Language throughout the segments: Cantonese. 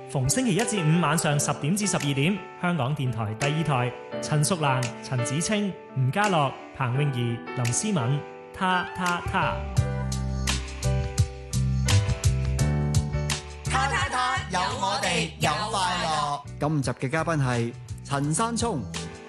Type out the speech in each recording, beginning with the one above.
逢星期一至五晚上10點至12點，香港電台第二台，陳淑蘭、陳子清、吳家樂、彭詠儀、林思敏，他。 有我哋有快樂。 今集嘅嘉賓係陳山聰。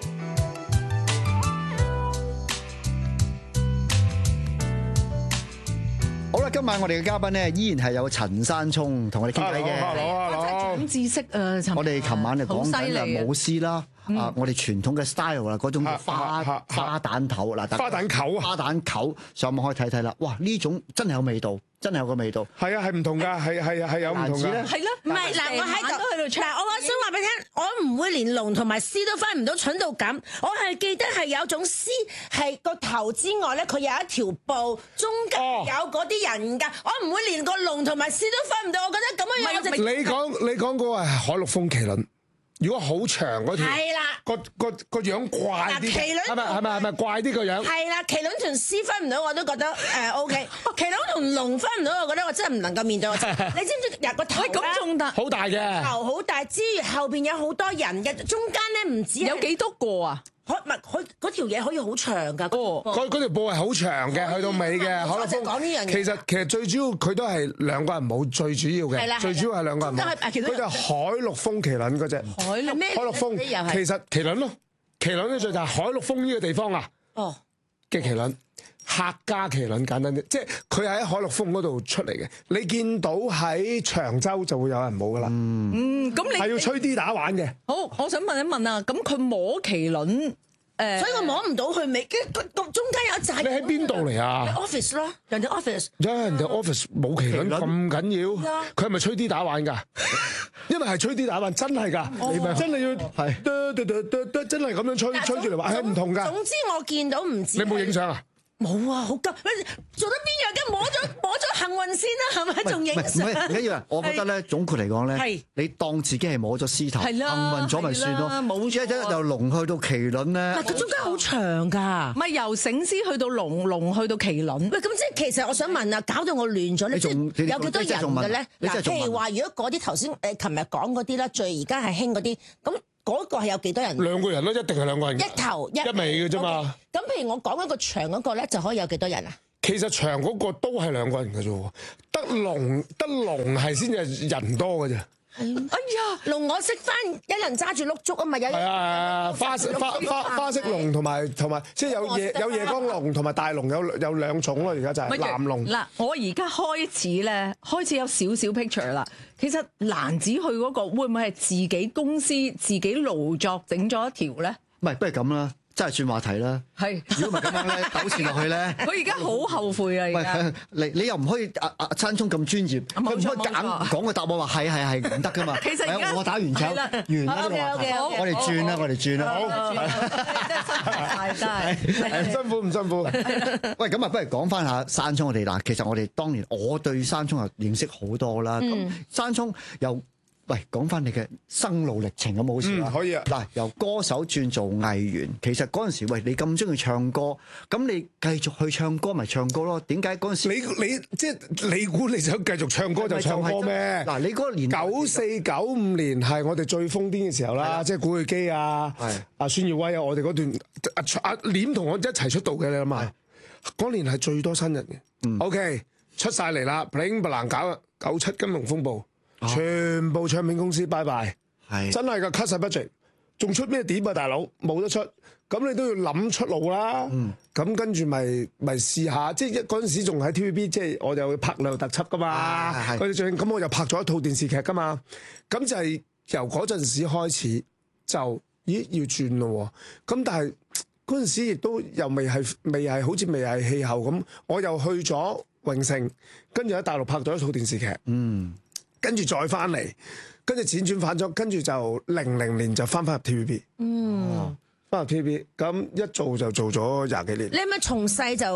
好啦，今晚我哋嘅嘉賓咧，依然係有陳山聰同我哋傾偈嘅。 Hello， 長知識啊！ 我哋琴晚就講緊啊舞獅啦，我哋傳統嘅 style 啦，嗰種花旦頭嗱， 花旦球啊， 花旦球上網可以睇睇啦。哇，呢種真係有味道，真係有個味道。 係啊，係唔同㗎，係有唔同㗎。 係咯， 唔係嗱，我喺度嗱，我想話俾你聽，我唔會連龍同埋獅都分唔到，蠢到咁。我係記得係有種獅係個頭之外咧，佢有一條布，中間有嗰啲人㗎。我唔會連個龍同埋獅都分唔到，我覺得咁樣有隻。 你講嗰個係海陸豐麒麟，如果好長嗰條， 係啦， 個樣怪啲， 麒麟係咪怪啲個樣？ 係啦，麒麟同獅分唔到，我都覺得OK。麒麟同龍分唔到，我覺得我真係唔能夠面對我。你知唔知入個頭咁仲得好大嘅頭好大，之餘後邊有好多人嘅，中間咧唔止有幾多個啊？ 佢嗰條嘢可以好長㗎。 嗰條布係好長嘅，去到尾嘅。海陸豐講呢樣嘢。 其實最主要佢都係兩個人舞，最主要嘅，最主要係兩個人舞。佢就海陸豐麒麟嗰隻。海陸豐其實麒麟咯，麒麟咧就係海陸豐呢個地方啊。嘅麒麟。客家麒麟簡單啲，即係佢喺海陸豐嗰度出嚟嘅。你見到喺長洲就會有人舞噶啦。 咁你係要吹啲打玩嘅。 好，我想問一問啊，咁佢摸麒麟所以我摸唔到佢尾，中間有一紮。 你喺邊度嚟啊 ？office 咯，人哋 office。 人哋 office 冇麒麟咁緊要，佢係咪吹啲打玩㗎？因為係吹啲打玩，真係㗎，真係要係真係咁樣吹住嚟玩，係唔同㗎。 總之我見到唔止。 你冇影相啊？ 冇啊，好急！做得邊樣嘅摸咗幸運先啦，係咪？仲影相？ 唔緊要啊！我覺得咧，總括嚟講咧，你當自己係摸咗獅頭，幸運咗咪算咯。冇錯，由龍去到麒麟咧， 佢中間好長㗎。 唔係由醒獅去到龍，龍去到麒麟。 喂，咁即係其實我想問啊，搞到我亂咗咧，即係有幾多人嘅咧？嗱，譬如話，如果嗰啲頭先琴日講嗰啲啦，最而家係興嗰啲咁。嗰個係有幾多人？ 兩個人咯，一定係兩個人。 一頭一尾嘅啫嘛。 咁譬如我講一個長嗰個咧，就可以有幾多人啊？ 其實長嗰個都係兩個人嘅啫，得龍係先至人多嘅啫。 哎呀，龍我識翻一人揸住碌竹啊嘛，有係啊，花式龍同埋即係有夜光龍同埋大龍有兩種咯，而家就係藍龍。 嗱，我而家開始有少少 picture 啦。其實蘭子去嗰個會唔會係自己公司自己勞作整咗一條咧？ 唔係，不如咁啦。真係轉話題啦！ 係， 如果唔係咁樣咧，糾纏落去咧， 佢而家好後悔啊！而家你又唔可以山聰咁專業，佢唔可以揀講個答案話係唔得噶嘛。 其實而家我打完場完啦呢個話題，我哋轉啦， 好，真係辛苦唔辛苦？ 喂，咁啊，不如講翻下山聰我哋嗱，其實我哋當然我對山聰又認識好多啦。咁山聰又講翻你嘅生路歷程咁好事啊？ 可以啊！ 嗱，由歌手轉做藝員，其實嗰陣時，你咁中意唱歌，咁你繼續去唱歌咪唱歌咯？點解嗰陣時你估你想繼續唱歌就唱歌咩？ 嗱，你嗰個年 94、95年係我哋最瘋癲嘅時候啦，即係古巨基啊，阿孫耀威啊，我哋嗰段阿廉同我一齊出道嘅，你諗下，嗰年係最多新人嘅。OK， 出晒嚟啦 ，bling bling 搞97金融風暴。全部唱片公司拜拜，真係噶 cut 晒 budget，仲出咩碟啊大佬？冇得出，咁你都要諗出路啦。咁跟住咪試下，即係嗰陣時仲喺 TVB， 即係我就拍旅遊特輯噶嘛。咁我就拍咗一套電視劇噶嘛。咁就係由嗰陣時開始就要轉咯。咁但係嗰陣時亦都又未係好似未係氣候咁，我又去咗榮盛，跟住喺大陸拍咗一套電視劇。跟住再翻嚟，跟住輾轉反側，跟住就00年就翻入 TVB。翻入 TVB，咁一做就做咗20幾年。 你係咪從細就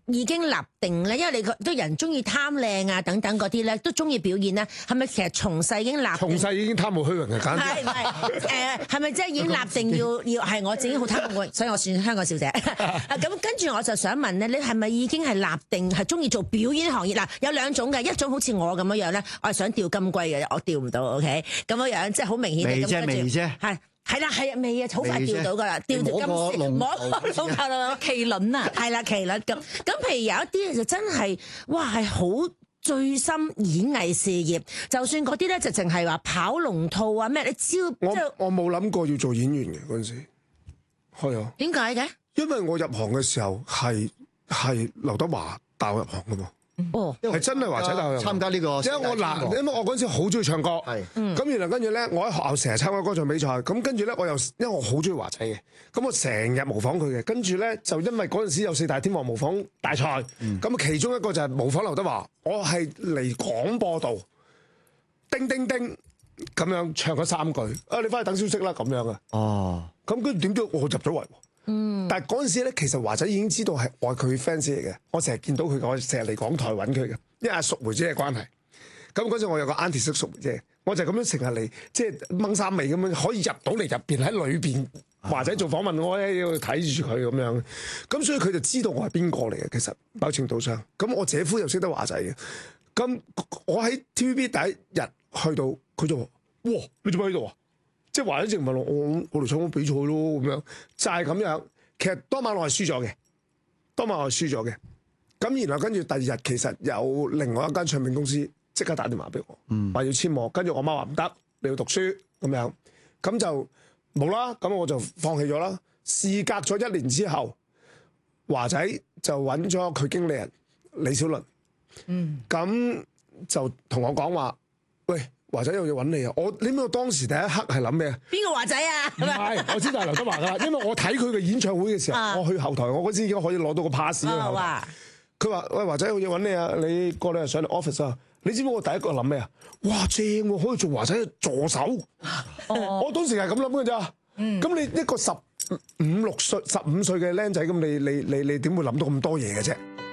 已經立定咧？因為你都人中意貪靚啊等等嗰啲咧，都中意表現咧，係咪其實從細已經立定？ 從細已經貪慕虛榮嘅簡直。 係咪即係已經立定要係我自己好貪慕，所以我算香港小姐。咁跟住我就想問咧，你係咪已經係立定係中意做表演行業？嗱，有兩種嘅，一種好似我咁樣咧，我係想釣金龜嘅，我釣唔到 ，OK？ 咁樣即係好明顯嘅。 未啫。 係啦，未啊，好快釣到噶啦，釣條金絲，摸個龍頭啦， 麒麟啊， 係啦，麒麟咁。譬如有一啲就真係，哇，係好醉心演藝事業，就算嗰啲咧就淨係話跑龍套啊咩，你只要我冇諗過要做演員嘅嗰陣時，係啊。 點解嘅？ 因為我入行嘅時候係劉德華帶我入行噶嘛。 哦， 係真係華仔帶我入行參加呢個， 因為我嗰陣時好中意唱歌，咁原來跟住咧，我喺學校成日參加歌唱比賽，咁跟住咧我又因為我好中意華仔嘅，咁我成日模仿佢嘅，跟住咧就因為嗰陣時有4大天王模仿大賽，咁其中一個就係模仿劉德華，我係嚟廣播道叮叮叮咁樣唱咗3句，你翻去等消息啦咁樣啊。 哦， 咁跟住點知我入咗圍。但係嗰陣時咧，其實華仔已經知道係我係佢 fans 嚟嘅，我成日見到佢，我成日嚟港台揾佢嘅，因為阿淑梅姐嘅關係。咁嗰陣我有個 auntie 識淑梅姐，我就咁樣成日嚟，即係掹衫尾咁樣，可以入到嚟入邊喺裏邊華仔做訪問，我咧要睇住佢咁樣。咁所以佢就知道我係邊個嚟嘅，其實某程度上。咁我姐夫又識得華仔嘅。咁我喺 TVB 第一日去到，佢就話：哇，你做咩喺度啊？即係華仔直問我嚟參加比賽咯，咁樣就係咁樣。其實當晚我係輸咗嘅，咁然後跟住第二日其實有另外一間唱片公司即刻打電話俾我，話要簽我，跟住我媽話唔得，你要讀書咁樣，咁就冇啦，咁我就放棄咗啦。事隔咗1年之後，華仔就揾咗佢經理人李小倫，咁就同我講話，喂。華仔有嘢揾你啊！你知我當時第一刻係諗咩啊？ 邊個華仔啊？ 唔係，我知道係劉德華噶啦，因為我睇佢嘅演唱會嘅時候，我去後台，我嗰時已經可以攞到個 pass 啦。佢話：喂，華仔有嘢揾你啊！你過兩日上嚟 office 啊！你知唔知我第一個諗咩啊？哇，正喎，可以做華仔嘅助手。我當時係咁諗嘅咋。咁你一個15、16歲、15歲嘅僆仔，咁你點會諗到咁多嘢嘅啫？